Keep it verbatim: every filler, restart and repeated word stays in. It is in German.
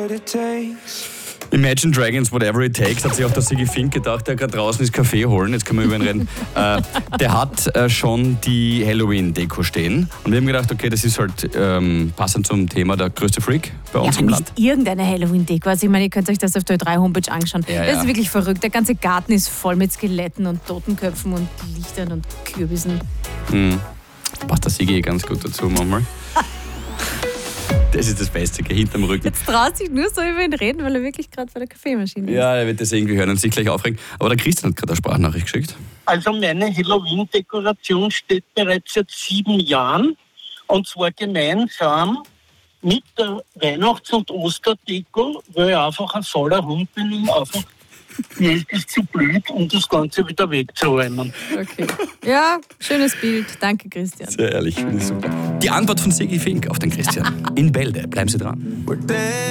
Imagine Dragons, Whatever It Takes, hat sich auch der Sigi Fink gedacht, der gerade draußen ist Kaffee holen, jetzt können wir über ihn reden. äh, der hat äh, schon die Halloween-Deko stehen und wir haben gedacht, okay, das ist halt ähm, passend zum Thema der größte Freak bei uns ja, im nicht Land. Irgendeine Halloween-Deko. Also ich meine, ihr könnt euch das auf der Ö drei Homepage anschauen. Ja, das ja. ist wirklich verrückt. Der ganze Garten ist voll mit Skeletten und Totenköpfen und Lichtern und Kürbissen. Mhm. Passt der Sigi ganz gut dazu manchmal. Das ist das Beste, geh hinterm Rücken. Jetzt traut sich nur so über ihn reden, weil er wirklich gerade vor der Kaffeemaschine ist. Ja, er wird das irgendwie hören und sich gleich aufregen. Aber der Christian hat gerade eine Sprachnachricht geschickt. Also meine Halloween-Dekoration steht bereits seit sieben Jahren und zwar gemeinsam mit der Weihnachts- und Osterdeko, weil ich einfach ein fauler Hund bin und einfach mir ist es zu blöd, um das Ganze wieder wegzuräumen. Okay. Ja, schönes Bild. Danke, Christian. Sehr ehrlich, finde ich super. Die Antwort von Sigi Fink auf den Christian. In Bälde, bleiben Sie dran.